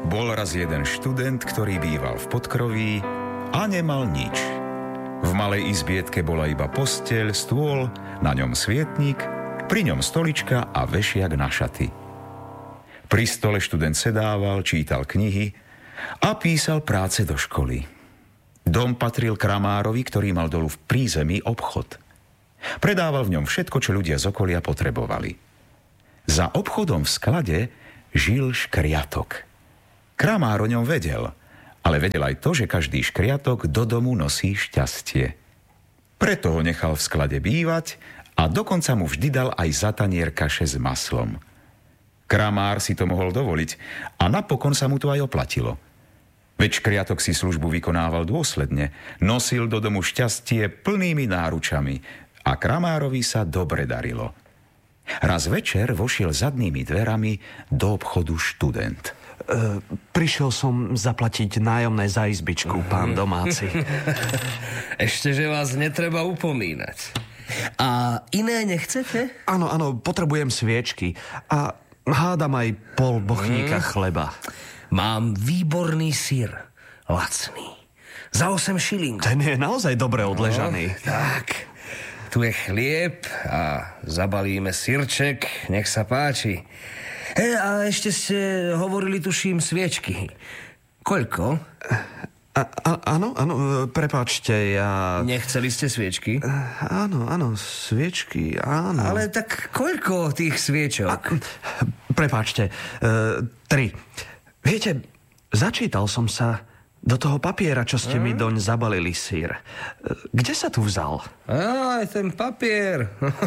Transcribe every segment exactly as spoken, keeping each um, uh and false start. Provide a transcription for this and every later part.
Bol raz jeden študent, ktorý býval v podkroví a nemal nič. V malej izbietke bola iba posteľ, stôl, na ňom svietnik, pri ňom stolička a vešiak na šaty. Pri stole študent sedával, čítal knihy a písal práce do školy. Dom patril kramárovi, ktorý mal dolu v prízemí obchod. Predával v ňom všetko, čo ľudia z okolia potrebovali. Za obchodom v sklade žil škriatok. Kramár o ňom vedel, ale vedel aj to, že každý škriatok do domu nosí šťastie. Preto ho nechal v sklade bývať a dokonca mu vždy dal aj za tanier kaše s maslom. Kramár si to mohol dovoliť a napokon sa mu to aj oplatilo. Veď škriatok si službu vykonával dôsledne, nosil do domu šťastie plnými náručami a kramárovi sa dobre darilo. Raz večer vošiel zadnými dverami do obchodu študent. E, prišiel som zaplatiť nájomné za izbičku, pán domáci. Ešte, že vás netreba upomínať. A iné nechcete? Áno, áno, potrebujem sviečky a hádam aj pol bochníka mm. chleba. Mám výborný syr, lacný. Za osem šilingov. Ten je naozaj dobre odležaný. No, tak, tu je chlieb a zabalíme syrček, nech sa páči. He, a ešte ste hovorili, tuším, sviečky. Koľko? A, a, áno, áno, prepáčte, ja... Nechceli ste sviečky? Áno, áno, sviečky, áno. Ale tak koľko tých sviečok? A, prepáčte, uh, tri. Viete, začítal som sa do toho papiera, čo ste a? mi doň zabalili sír. Kde sa tu vzal? Á, ten papier.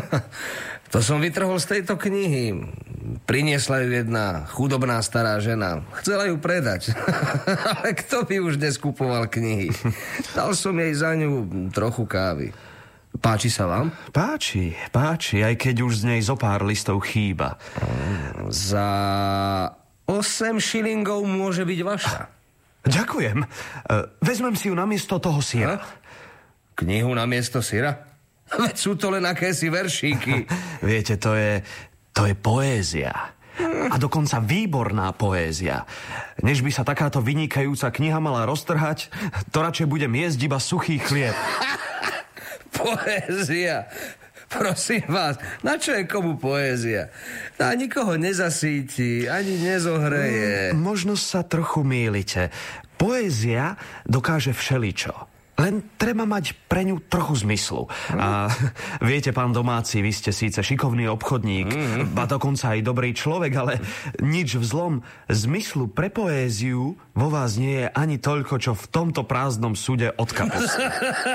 To som vytrhol z tejto knihy. Priniesla ju jedna chudobná stará žena. Chcela ju predať. Ale kto by už dnes kupoval knihy? Dal som jej za ňu trochu kávy. Páči sa vám? Páči, páči, aj keď už z nej zo pár listov chýba. Za osem šilingov môže byť vaša. Ďakujem. Vezmem si ju namiesto toho syra. Knihu namiesto syra? Veď sú to len akési veršíky. Viete, to je, to je poézia. A dokonca výborná poézia. Než by sa takáto vynikajúca kniha mala roztrhať, to radšej budem jesť iba suchý chlieb. Poézia. Prosím vás, na čo je komu poézia? Tá nikoho nezasíti, ani nezohreje. Mm, možno sa trochu mýlite. Poézia dokáže všeličo. Len treba mať pre ňu trochu zmyslu. A viete, pán domáci, vy ste síce šikovný obchodník, mm. a dokonca aj dobrý človek, ale nič v zlom zmyslu pre poéziu vo vás nie je ani toľko, čo v tomto prázdnom súde od kapusty.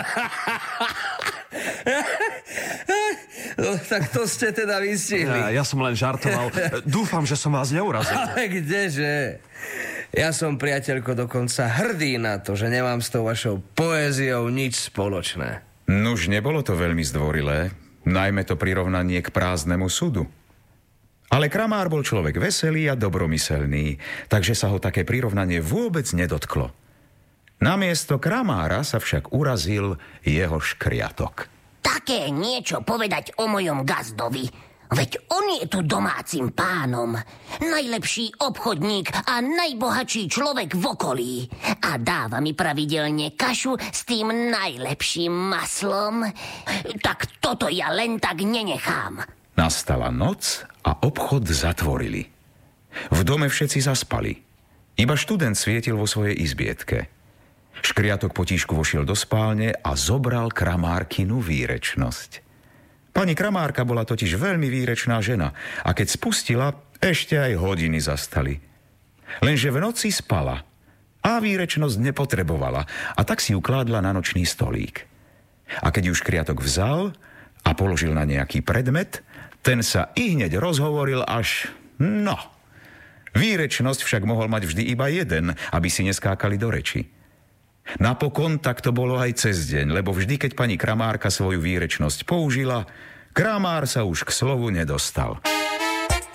No, tak to ste teda vystihli. Ja, ja som len žartoval. Dúfam, že som vás neurazil. Ale kdeže? Ja som, priateľko, dokonca hrdý na to, že nemám s tou vašou poéziou nič spoločné. Nuž, nebolo to veľmi zdvorilé, najmä to prirovnanie k prázdnemu súdu. Ale kramár bol človek veselý a dobromyselný, takže sa ho také prirovnanie vôbec nedotklo. Namiesto kramára sa však urazil jeho škriatok. Také niečo povedať o mojom gazdovi. Veď on je tu domácim pánom. Najlepší obchodník a najbohatší človek v okolí. A dáva mi pravidelne kašu s tým najlepším maslom. Tak toto ja len tak nenechám. Nastala noc a obchod zatvorili. V dome všetci zaspali. Iba študent svietil vo svojej izbietke. Škriatok potíšku vošiel do spálne a zobral kramárkinu výrečnosť. Pani kramárka bola totiž veľmi výrečná žena a keď spustila, ešte aj hodiny zastali. Lenže v noci spala a výrečnosť nepotrebovala a tak si ju kládla na nočný stolík. A keď ju škriatok vzal a položil na nejaký predmet, ten sa ihneď rozhovoril až no. Výrečnosť však mohol mať vždy iba jeden, aby si neskákali do reči. Napokon tak to bolo aj cez deň, lebo vždy, keď pani kramárka svoju výrečnosť použila, kramár sa už k slovu nedostal.